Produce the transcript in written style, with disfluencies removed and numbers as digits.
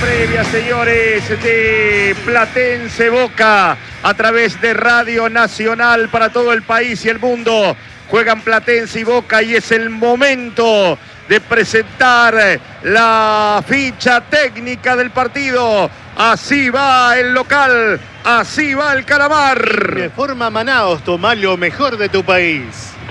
previa, señores, de Platense Boca a través de Radio Nacional para todo el país y el mundo. Juegan Platense y Boca y es el momento de presentar la ficha técnica del partido. Así va el local, así va el Calamar. De forma Manaos, toma lo mejor de tu país.